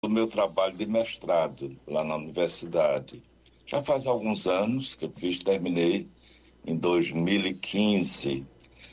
do meu trabalho de mestrado lá na universidade. Já faz alguns anos que eu terminei em 2015,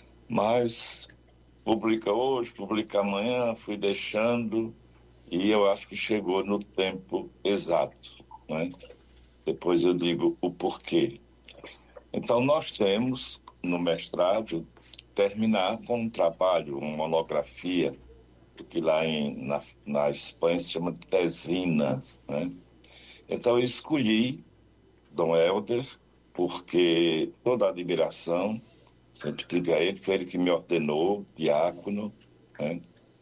mas publica hoje, publica amanhã, fui deixando e eu acho que chegou no tempo exato, né? Depois eu digo o porquê. Então nós temos no mestrado terminar com um trabalho, uma monografia, que lá na Espanha se chama tesina, né? Então eu escolhi Dom Helder porque toda a admiração sempre tive a ele, foi ele que me ordenou diácono, né?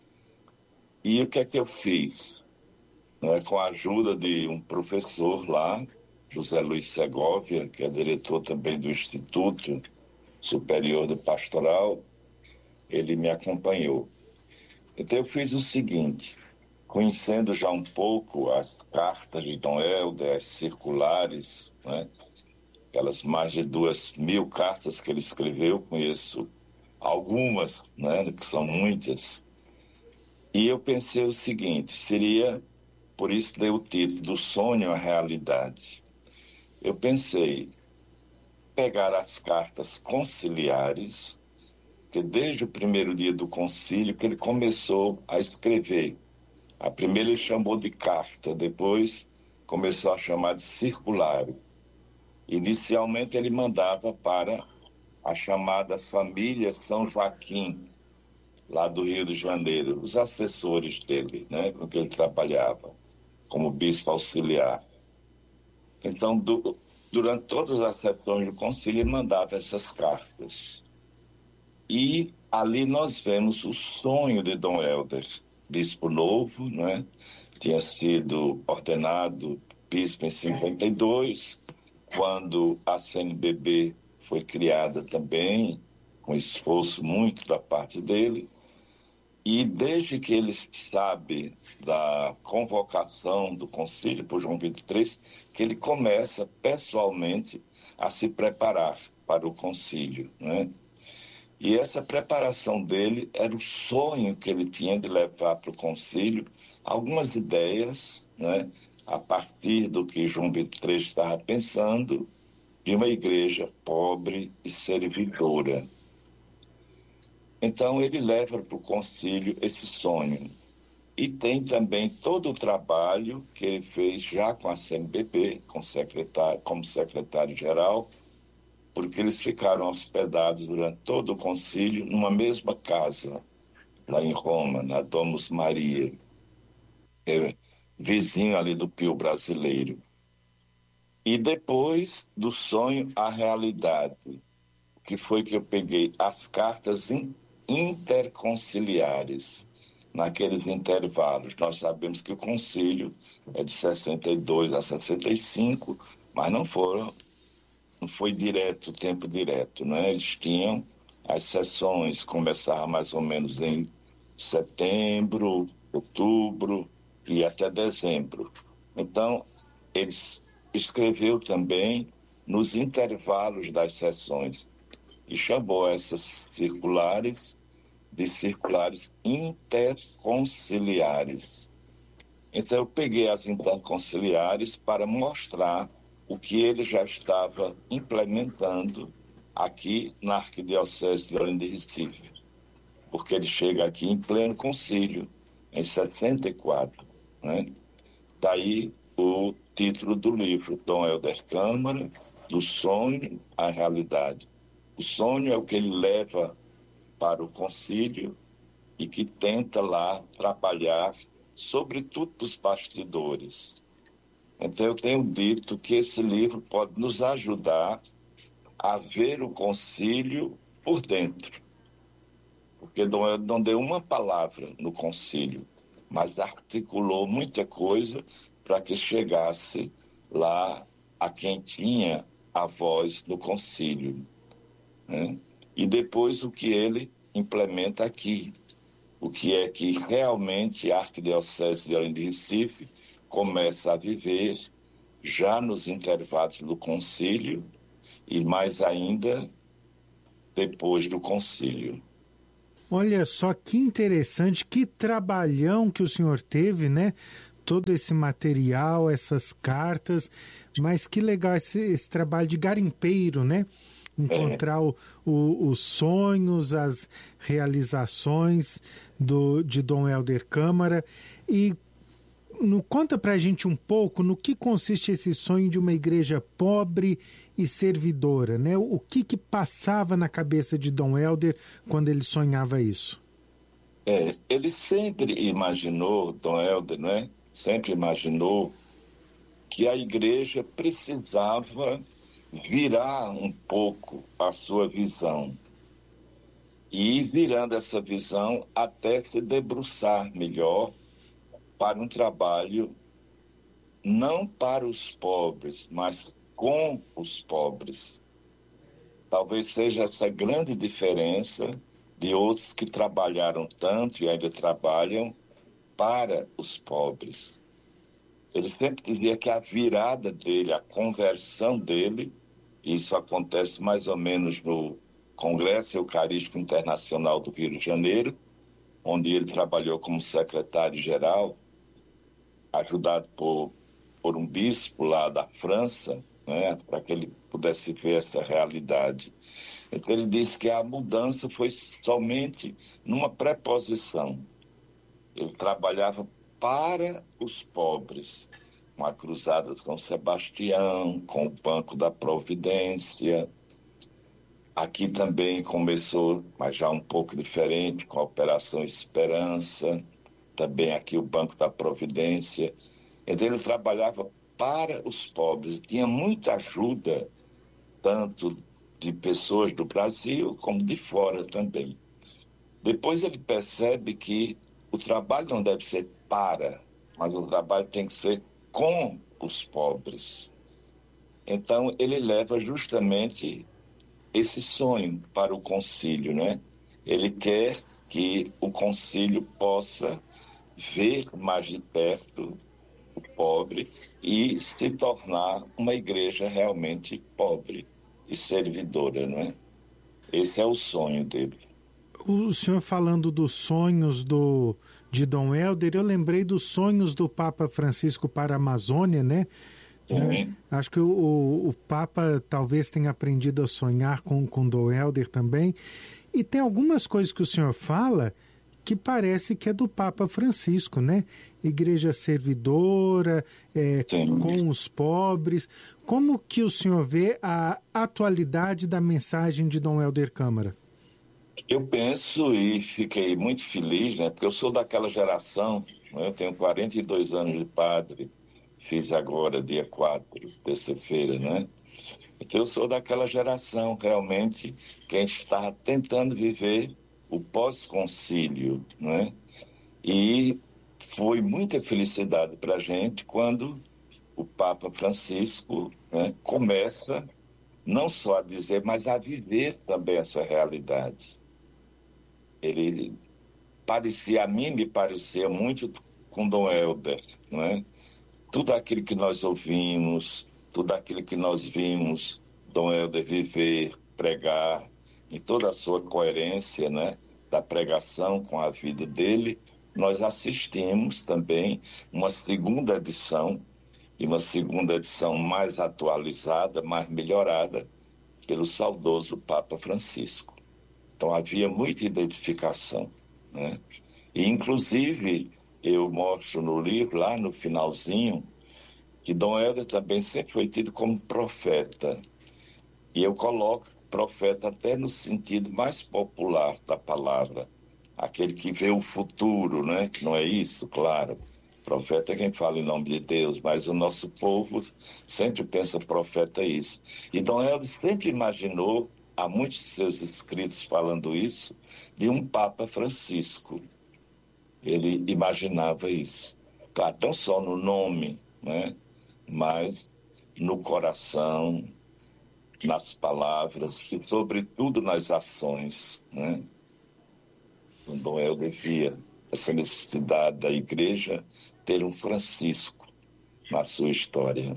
E o que é que eu fiz? Né? Com a ajuda de um professor lá, José Luiz Segovia, que é diretor também do Instituto Superior de Pastoral, ele me acompanhou. Então eu fiz o seguinte, conhecendo já um pouco as cartas de Dom Helder, as circulares, né? Aquelas mais de 2.000 cartas que ele escreveu, conheço algumas, né? Que são muitas. E eu pensei o seguinte, seria, por isso dei o título, do sonho à realidade. Eu pensei pegar as cartas conciliares, que desde o primeiro dia do concílio que ele começou a escrever. A primeira ele chamou de carta, depois começou a chamar de circulário. Inicialmente ele mandava para a chamada família São Joaquim, lá do Rio de Janeiro, os assessores dele, né, com que ele trabalhava, como bispo auxiliar. Então, durante todas as sessões do concílio, ele mandava essas cartas. E ali nós vemos o sonho de Dom Helder, bispo novo, né? Tinha sido ordenado bispo em 52, quando a CNBB foi criada também, com esforço muito da parte dele, e desde que ele sabe da convocação do concílio por João 23, que ele começa pessoalmente a se preparar para o concílio, né? E essa preparação dele era o sonho que ele tinha de levar para o concílio algumas ideias, né, a partir do que João 23 estava pensando, de uma igreja pobre e servidora. Então ele leva para o concílio esse sonho. E tem também todo o trabalho que ele fez já com a CNBB, como secretário-geral, porque eles ficaram hospedados durante todo o concílio numa mesma casa, lá em Roma, na Domus Maria, vizinho ali do Pio Brasileiro. E depois do sonho à realidade, que foi que eu peguei as cartas interconciliares, naqueles intervalos. Nós sabemos que o concílio é de 62 a 65, mas não foi direto, tempo direto, né? Eles tinham as sessões, começavam mais ou menos em setembro, outubro e até dezembro. Então, eles escreveu também nos intervalos das sessões e chamou essas circulares de circulares interconciliares. Então eu peguei as interconciliares para mostrar o que ele já estava implementando aqui na Arquidiocese de Olinda e Recife, porque ele chega aqui em pleno concílio, em 64, né? Daí o título do livro, Dom Helder Câmara, do sonho à realidade. O sonho é o que ele leva para o concílio e que tenta lá trabalhar, sobretudo dos bastidores. Então eu tenho dito que esse livro pode nos ajudar a ver o concílio por dentro, porque não deu uma palavra no concílio, mas articulou muita coisa para que chegasse lá a quem tinha a voz do concílio, né? E depois o que ele implementa aqui, o que é que realmente a Arquidiocese de Olinda e Recife começa a viver já nos intervalos do concílio e mais ainda depois do concílio. Olha só que interessante, que trabalhão que o senhor teve, né? todo esse material, essas cartas, mas que legal esse trabalho de garimpeiro, né? Encontrar os sonhos, as realizações de Dom Helder Câmara. E conta pra gente um pouco no que consiste esse sonho de uma igreja pobre e servidora, né? O que passava na cabeça de Dom Helder quando ele sonhava isso? Ele sempre imaginou, Dom Helder, né? Sempre imaginou que a igreja precisava virar um pouco a sua visão e ir virando essa visão até se debruçar melhor para um trabalho não para os pobres, mas com os pobres. Talvez seja essa grande diferença de outros que trabalharam tanto e ainda trabalham para os pobres. Ele sempre dizia que a virada dele, a conversão dele, isso acontece mais ou menos no Congresso Eucarístico Internacional do Rio de Janeiro, onde ele trabalhou como secretário-geral, ajudado por um bispo lá da França, né, para que ele pudesse ver essa realidade. Então ele disse que a mudança foi somente numa preposição. Ele trabalhava para os pobres, com a Cruzada de São Sebastião, com o Banco da Providência. Aqui também começou, mas já um pouco diferente, com a Operação Esperança, também aqui o Banco da Providência. Então ele trabalhava para os pobres, tinha muita ajuda, tanto de pessoas do Brasil como de fora também. Depois ele percebe que o trabalho não deve ser para, mas o trabalho tem que ser com os pobres. Então ele leva justamente esse sonho para o concílio, né? Ele quer que o concílio possa ver mais de perto o pobre e se tornar uma igreja realmente pobre e servidora, né? Esse é o sonho dele. O senhor falando dos sonhos de Dom Helder, eu lembrei dos sonhos do Papa Francisco para a Amazônia, né? Acho que o Papa talvez tenha aprendido a sonhar com Dom Helder também. E tem algumas coisas que o senhor fala que parece que é do Papa Francisco, né? Igreja servidora, com os pobres. Como que o senhor vê a atualidade da mensagem de Dom Helder Câmara? Eu penso e fiquei muito feliz, né? Porque eu sou daquela geração, né? Eu tenho 42 anos de padre, fiz agora dia 4, terça-feira, né? Então eu sou daquela geração realmente que a gente está tentando viver o pós-concílio, né? E foi muita felicidade para a gente quando o Papa Francisco, né, começa não só a dizer, mas a viver também essa realidade. Ele a mim me parecia muito com Dom Helder, né? Tudo aquilo que nós ouvimos, tudo aquilo que nós vimos Dom Helder viver, pregar, em toda a sua coerência, né, da pregação com a vida dele, nós assistimos também uma segunda edição, e uma segunda edição mais atualizada, mais melhorada, pelo saudoso Papa Francisco. Então havia muita identificação, né? E inclusive eu mostro no livro, lá no finalzinho, que Dom Helder também sempre foi tido como profeta. E eu coloco profeta até no sentido mais popular da palavra, aquele que vê o futuro, né? Que não é isso, claro. Profeta é quem fala em nome de Deus, mas o nosso povo sempre pensa profeta isso. E Dom Helder sempre imaginou, há muitos de seus escritos falando isso, de um Papa Francisco. Ele imaginava isso. Claro, não só no nome, né? Mas no coração, nas palavras e, sobretudo, nas ações, né? O Dom Helder via essa necessidade da igreja ter um Francisco na sua história.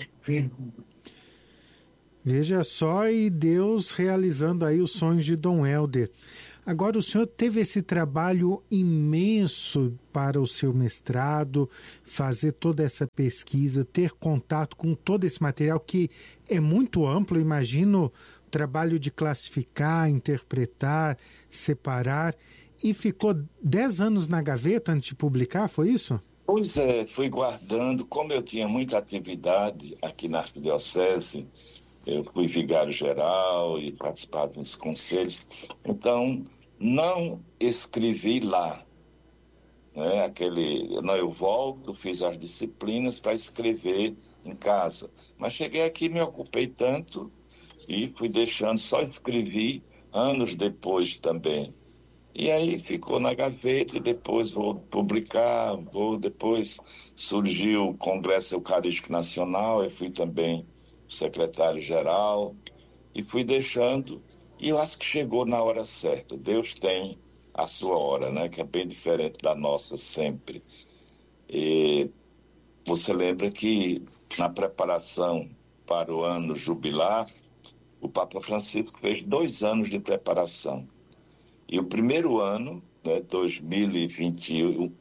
Veja só, e Deus realizando aí os sonhos de Dom Helder. Agora, o senhor teve esse trabalho imenso para o seu mestrado, fazer toda essa pesquisa, ter contato com todo esse material que é muito amplo, imagino o trabalho de classificar, interpretar, separar, e ficou 10 anos na gaveta antes de publicar, foi isso? Pois é, fui guardando, como eu tinha muita atividade aqui na Arquidiocese, eu fui vigário-geral e participava dos conselhos, então não escrevi lá, né? Eu volto, fiz as disciplinas para escrever em casa, mas cheguei aqui, me ocupei tanto e fui deixando, só escrevi anos depois também. E aí ficou na gaveta e depois vou publicar, depois surgiu o Congresso Eucarístico Nacional, eu fui também secretário-geral e fui deixando, e eu acho que chegou na hora certa. Deus tem a sua hora, né? Que é bem diferente da nossa sempre. E você lembra que na preparação para o ano jubilar, o Papa Francisco fez 2 anos de preparação. E o primeiro ano, né, 2021,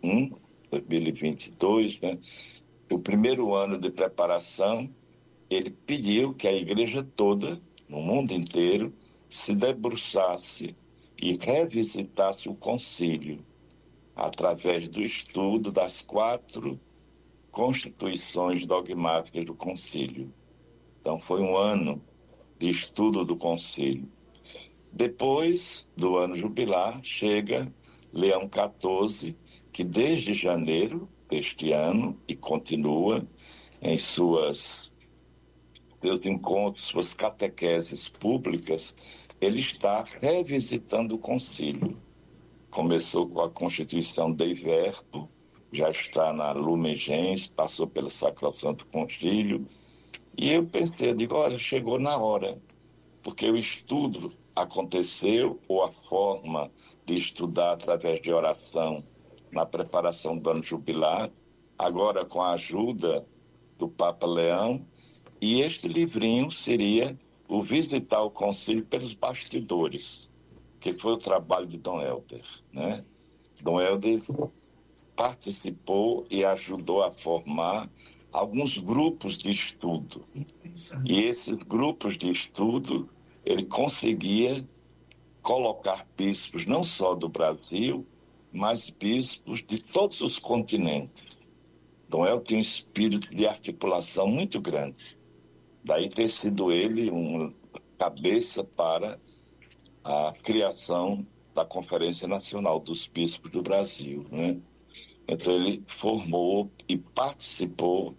2022, né, o primeiro ano de preparação, ele pediu que a igreja toda, no mundo inteiro, se debruçasse e revisitasse o concílio através do estudo das 4 constituições dogmáticas do concílio. Então, foi um ano de estudo do concílio. Depois do ano jubilar, chega Leão XIV, que desde janeiro deste ano, e continua em seus encontros, suas catequeses públicas, ele está revisitando o concílio. Começou com a Constituição Dei Verbo, já está na Lumen Gentium, passou pelo Sacrosanto Concílio, e eu pensei, olha, chegou na hora, porque o estudo aconteceu, ou a forma de estudar através de oração na preparação do ano jubilar, agora com a ajuda do Papa Leão, e este livrinho seria o Visitar o Concílio pelos Bastidores, que foi o trabalho de Dom Helder, né? Dom Helder participou e ajudou a formar alguns grupos de estudo. E esses grupos de estudo, ele conseguia colocar bispos não só do Brasil, mas bispos de todos os continentes. Dom Helder tem um espírito de articulação muito grande. Daí ter sido ele uma cabeça para a criação da Conferência Nacional dos Bispos do Brasil, né? Então ele formou e participou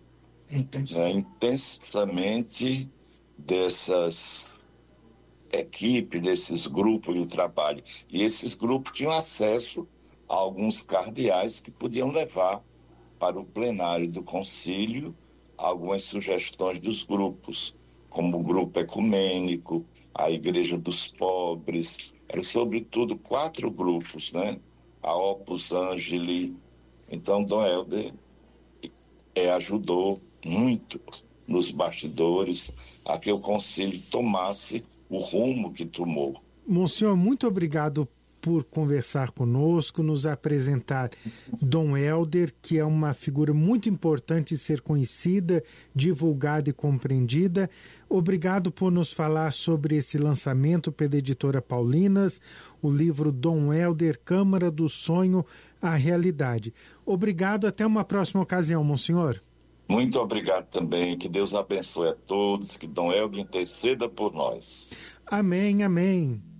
intensamente dessas equipes, desses grupos de trabalho. E esses grupos tinham acesso a alguns cardeais que podiam levar para o plenário do concílio algumas sugestões dos grupos, como o grupo ecumênico, a Igreja dos Pobres, eram sobretudo 4 grupos, né? A Opus Angeli. Então, Dom Helder ajudou muito nos bastidores a que o concílio tomasse o rumo que tomou. Monsenhor, muito obrigado por conversar conosco, nos apresentar Dom Helder, que é uma figura muito importante de ser conhecida, divulgada e compreendida. Obrigado por nos falar sobre esse lançamento pela editora Paulinas, o livro Dom Helder, Câmara do Sonho à Realidade. Obrigado, até uma próxima ocasião, Monsenhor. Muito obrigado também, que Deus abençoe a todos, que Dom Helder interceda por nós. Amém, amém.